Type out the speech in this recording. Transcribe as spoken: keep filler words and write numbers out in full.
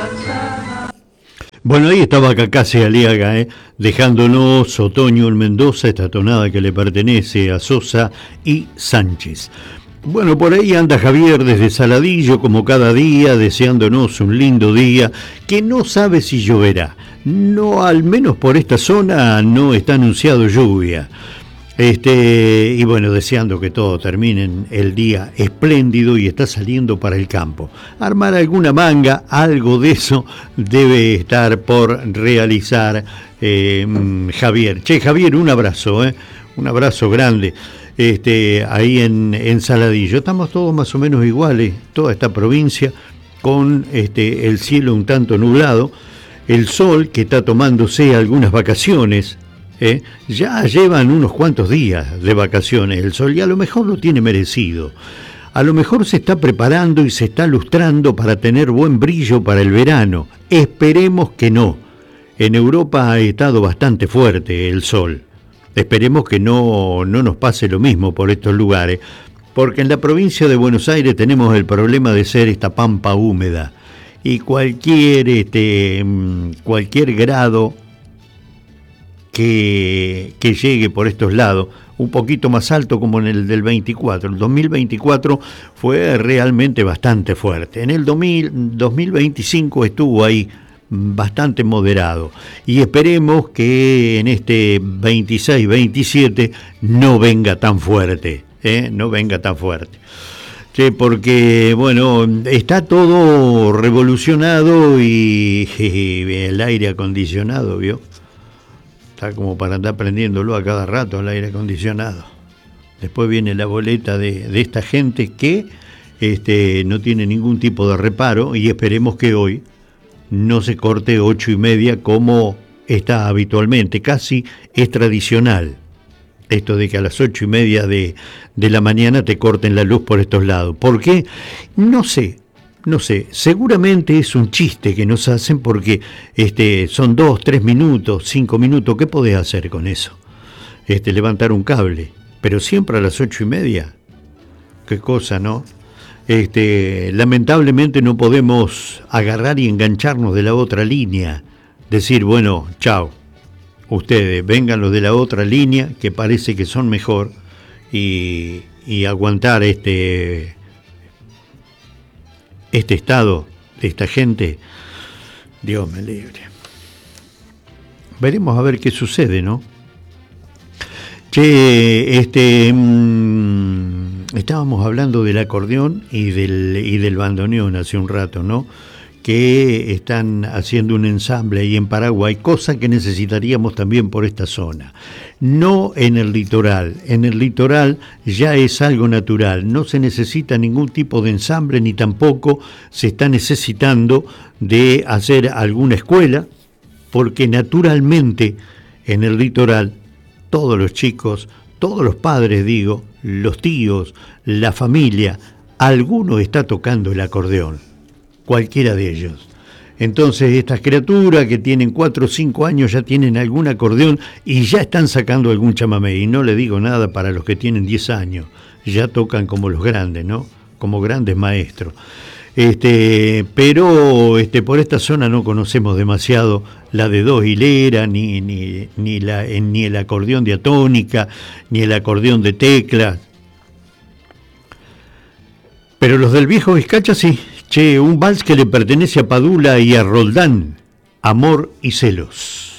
Bueno, ahí estaba Cacase Aliaga, ¿eh? Dejándonos Otoño en Mendoza, esta tonada que le pertenece a Sosa y Sánchez. Bueno, por ahí anda Javier desde Saladillo, como cada día, deseándonos un lindo día, que no sabe si lloverá. No, al menos por esta zona no está anunciado lluvia. Este, y bueno, deseando que todo termine el día espléndido y está saliendo para el campo. Armar alguna manga, algo de eso debe estar por realizar eh, Javier. Che, Javier, un abrazo, ¿eh? Un abrazo grande. Este, ahí en, en Saladillo. Estamos todos más o menos iguales, toda esta provincia, con este, el cielo un tanto nublado, el sol que está tomándose algunas vacaciones. ¿Eh? Ya llevan unos cuantos días de vacaciones el sol y a lo mejor lo tiene merecido. A lo mejor se está preparando y se está lustrando para tener buen brillo para el verano. Esperemos que no. En Europa ha estado bastante fuerte el sol. Esperemos que no, no nos pase lo mismo por estos lugares, porque en la provincia de Buenos Aires tenemos el problema de ser esta pampa húmeda y cualquier, este, cualquier grado Que, que llegue por estos lados, un poquito más alto como en el del veinticuatro. El dos mil veinticuatro fue realmente bastante fuerte. En el dos mil veinticinco estuvo ahí bastante moderado. Y esperemos que en este veintiséis veintisiete no venga tan fuerte, ¿eh? No venga tan fuerte. Sí, porque, bueno, está todo revolucionado y, y el aire acondicionado, ¿vio? Está como para andar prendiéndolo a cada rato al aire acondicionado. Después viene la boleta de, de esta gente que este, no tiene ningún tipo de reparo y esperemos que hoy no se corte ocho y media como está habitualmente. Casi es tradicional esto de que a las ocho y media de, de la mañana te corten la luz por estos lados. ¿Por qué? No sé. No sé, seguramente es un chiste que nos hacen porque este, son dos, tres minutos, cinco minutos. ¿Qué podés hacer con eso? Este, levantar un cable, pero siempre a las ocho y media. Qué cosa, ¿no? Este, lamentablemente no podemos agarrar y engancharnos de la otra línea. Decir, bueno, chao, ustedes vengan los de la otra línea que parece que son mejor y, y aguantar este... este estado de esta gente. Dios me libre. Veremos a ver qué sucede, ¿no? Che, este, mmm, estábamos hablando del acordeón y del, y del bandoneón hace un rato, ¿no? Que están haciendo un ensamble ahí en Paraguay, cosa que necesitaríamos también por esta zona. No en el litoral, en el litoral ya es algo natural, no se necesita ningún tipo de ensamble ni tampoco se está necesitando de hacer alguna escuela, porque naturalmente en el litoral todos los chicos, todos los padres digo, los tíos, la familia, alguno está tocando el acordeón. Cualquiera de ellos. Entonces estas criaturas que tienen cuatro o cinco años ya tienen algún acordeón y ya están sacando algún chamamé. Y no le digo nada para los que tienen diez años. Ya tocan como los grandes, ¿no? Como grandes maestros. Este, pero este, por esta zona no conocemos demasiado la de dos hileras, ni, ni, ni, la, ni el acordeón de atónica, ni el acordeón de teclas. Pero los del viejo Vizcacha sí. Che, un vals que le pertenece a Padula y a Roldán, Amor y Celos.